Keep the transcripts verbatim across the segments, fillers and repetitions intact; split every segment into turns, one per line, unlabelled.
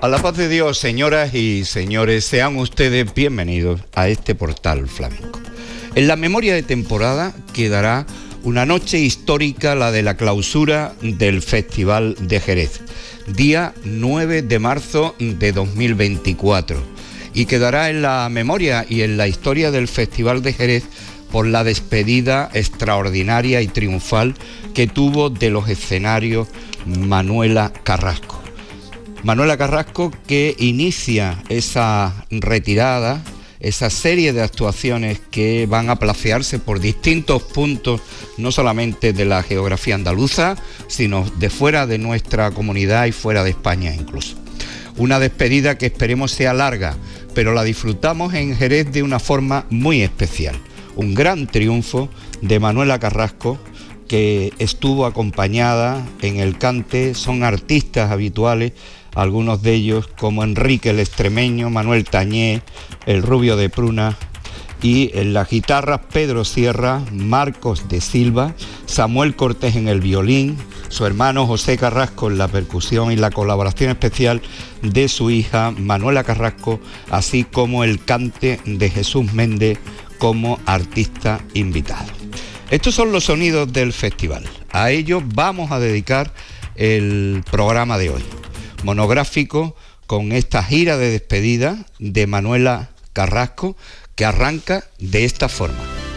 A la paz de Dios, señoras y señores, sean ustedes bienvenidos a este portal flamenco. En la memoria de temporada quedará una noche histórica, la de la clausura del Festival de Jerez, día nueve de marzo de dos mil veinticuatro, y quedará en la memoria y en la historia del Festival de Jerez por la despedida extraordinaria y triunfal que tuvo de los escenarios Manuela Carrasco. Manuela Carrasco, que inicia esa retirada, esa serie de actuaciones que van a placearse por distintos puntos, no solamente de la geografía andaluza, sino de fuera de nuestra comunidad y fuera de España incluso. Una despedida que esperemos sea larga, pero la disfrutamos en Jerez de una forma muy especial. Un gran triunfo de Manuela Carrasco, que estuvo acompañada en el cante, son artistas habituales, algunos de ellos como Enrique el Extremeño, Manuel Tañé, el Rubio de Pruna, y en las guitarras Pedro Sierra, Marcos de Silva, Samuel Cortés en el violín, su hermano José Carrasco en la percusión y la colaboración especial de su hija Manuela Carrasco, así como el cante de Jesús Méndez como artista invitado. Estos son los sonidos del festival. A ellos vamos a dedicar el programa de hoy, monográfico, con esta gira de despedida de Manuela Carrasco, que arranca de esta forma.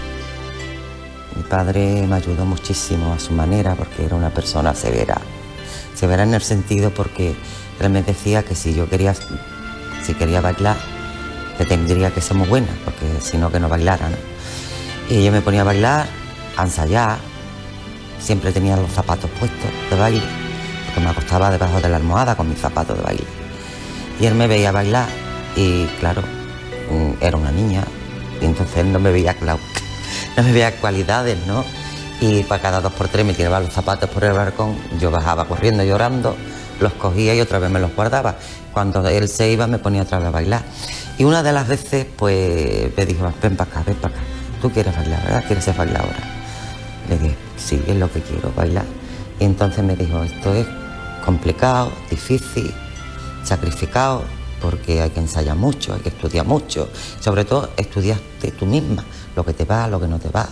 Mi padre me ayudó muchísimo a su manera, porque era una persona severa. Severa en el sentido porque él me decía que si yo quería, si quería bailar, que tendría que ser muy buena, porque si no, que no bailara, ¿no? Y yo me ponía a bailar, a ensayar, siempre tenía los zapatos puestos de baile, porque me acostaba debajo de la almohada con mis zapatos de baile. Y él me veía bailar y, claro, era una niña, y entonces él no me veía, claro, no me veía cualidades, ¿no? Y para cada dos por tres me tiraba los zapatos por el balcón, yo bajaba corriendo llorando, los cogía y otra vez me los guardaba. Cuando él se iba me ponía otra vez a bailar. Y una de las veces, pues, me dijo, ven para acá, ven para acá, tú quieres bailar, ¿verdad? ¿Quieres ser bailadora? Le dije, sí, es lo que quiero, bailar. Y entonces me dijo, esto es complicado, difícil, sacrificado, porque hay que ensayar mucho, hay que estudiar mucho, sobre todo estudiarte tú misma, lo que te va, lo que no te va.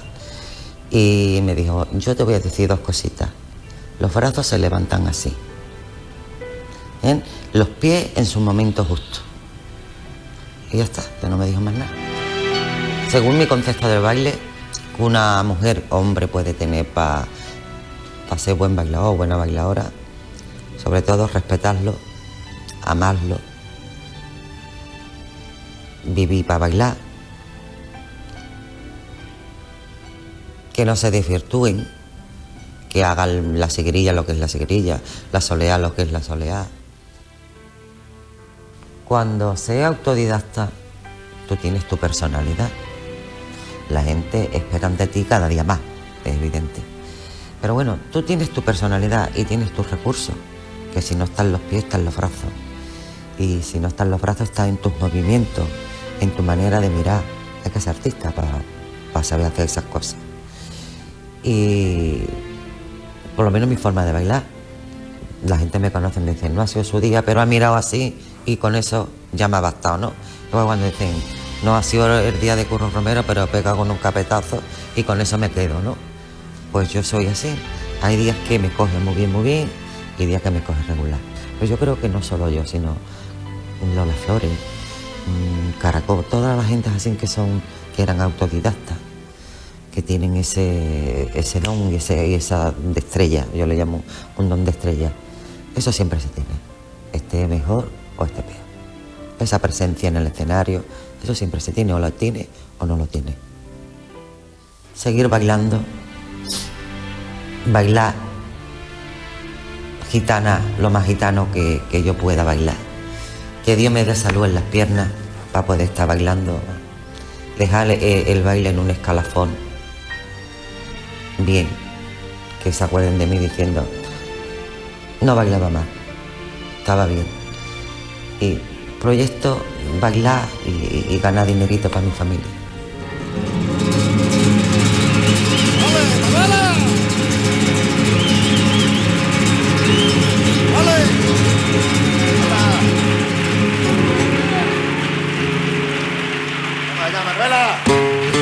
Y me dijo, yo te voy a decir dos cositas. Los brazos se levantan así, ¿bien? Los pies en su momento justo. Y ya está, ya no me dijo más nada. Según mi concepto del baile, una mujer o hombre puede tener para pa ser buen bailador o buena bailadora, sobre todo respetarlo, amarlo, vivir para bailar, que no se desvirtúen, que hagan la seguirilla lo que es la seguirilla, la soleá lo que es la soleá. Cuando seas autodidacta, tú tienes tu personalidad. La gente espera de ti cada día más, es evidente. Pero bueno, tú tienes tu personalidad y tienes tus recursos, que si no están los pies, están los brazos. Y si no están los brazos, están en tus movimientos, en tu manera de mirar. Hay que ser artista para, para saber hacer esas cosas. Y por lo menos mi forma de bailar. La gente me conoce y me dice, no ha sido su día, pero ha mirado así y con eso ya me ha bastado, ¿no? Luego cuando dicen, no ha sido el día de Curro Romero, pero pega con un capetazo y con eso me quedo, ¿no? Pues yo soy así. Hay días que me cogen muy bien, muy bien, y días que me cogen regular. Pues yo creo que no solo yo, sino Lola Flores, Caracol, toda la gente así que son, que eran autodidactas, que tienen ese, ese don y, ese, y esa de estrella, yo le llamo un don de estrella. Eso siempre se tiene, esté mejor o esté peor. Esa presencia en el escenario, eso siempre se tiene, o lo tiene o no lo tiene. Seguir bailando, bailar gitana, lo más gitano que, que yo pueda bailar. Que Dios me dé salud en las piernas para poder estar bailando. Dejar el, el baile en un escalafón. Bien, que se acuerden de mí diciendo, no bailaba más, estaba bien. Y proyecto bailar y, y ganar dinerito para mi familia.
¡Vale! ¡Vale! Manuela.